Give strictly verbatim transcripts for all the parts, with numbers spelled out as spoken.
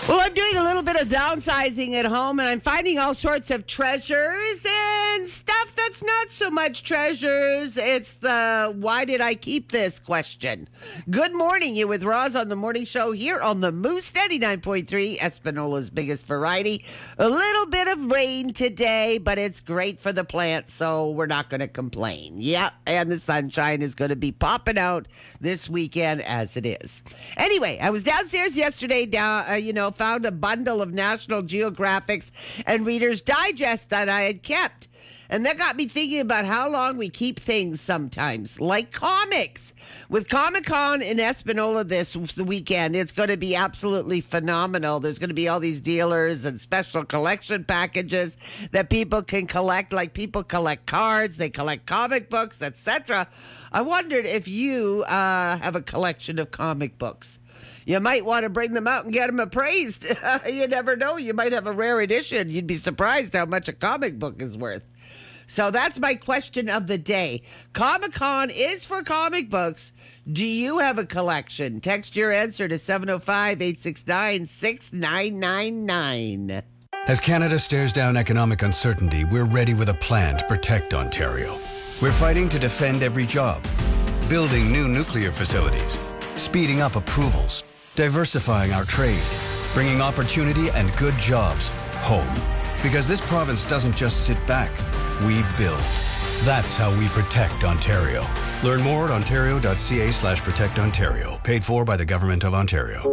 Well, I'm doing a little bit of downsizing at home, and I'm finding all sorts of treasures and stuff that's not so much treasures. It's the why did I keep this question. Good morning. You with Roz on the morning show here on the Moose ninety-nine point three, Espanola's biggest variety. A little bit of rain today, but it's great for the plants, so we're not going to complain. Yeah, and the sunshine is going to be popping out this weekend as it is. Anyway, I was downstairs yesterday, down, uh, you know, found a bundle of National Geographics and Reader's Digest that I had kept. And that got me thinking about how long we keep things sometimes, like comics. With Comic-Con in Espanola this weekend, it's going to be absolutely phenomenal. There's going to be all these dealers and special collection packages that people can collect, like people collect cards, they collect comic books, et cetera. I wondered if you uh, have a collection of comic books. You might want to bring them out and get them appraised. You never know. You might have a rare edition. You'd be surprised how much a comic book is worth. So that's my question of the day. Comic-Con is for comic books. Do you have a collection? Text your answer to seven oh five, eight six nine, six nine nine nine. As Canada stares down economic uncertainty, we're ready with a plan to protect Ontario. We're fighting to defend every job, building new nuclear facilities, speeding up approvals, diversifying our trade, bringing opportunity and good jobs home. Because this province doesn't just sit back, we build. That's how we protect Ontario. Learn more at ontario.ca slash protect Ontario. Paid for by the Government of Ontario.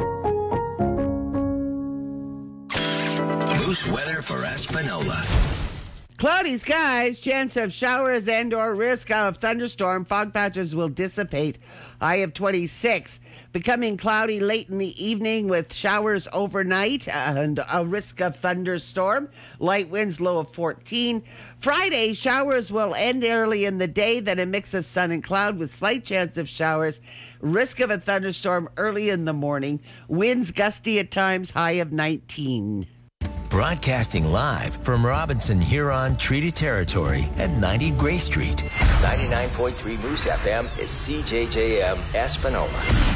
Moose weather for Espanola. Cloudy skies, chance of showers and or risk of thunderstorm. Fog patches will dissipate. High of twenty-six. Becoming cloudy late in the evening with showers overnight and a risk of thunderstorm. Light winds, low of fourteen. Friday, showers will end early in the day, then a mix of sun and cloud with slight chance of showers. Risk of a thunderstorm early in the morning. Winds gusty at times, high of nineteen. Broadcasting live from Robinson Huron Treaty Territory at ninety Gray Street. ninety-nine point three Moose F M is C J J M Espanola.